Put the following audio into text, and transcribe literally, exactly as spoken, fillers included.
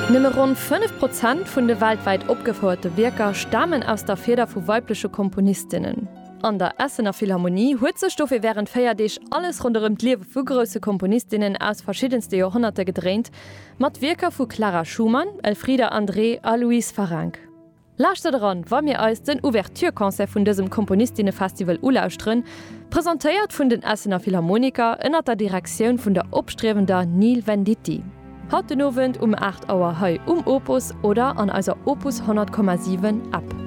Nimmer rund fünf Prozent vun de weltweit opgeforderte Werker stammen aus der Feder vu weibliche Komponistinnen. An der Essener Philharmonie huet se Stoffe während Feiertag alles rund um Liewe vu grosse Komponistinnen aus verschiedenste Jahrhunderte gedreht, mat Werker vu Clara Schumann, Elfriede André a Louise Farrenc. Lachte daran, war mir als den Ouverturekonzert vun diesem Komponistinnenfestival ulauschtrin, präsentiert vun den Essener Philharmoniker ënner der Direktion vun der opstrebender Neil Venditti. Haut den Novent um acht Uhr hei um Opus oder an eiser Opus hundert Komma sieben ab.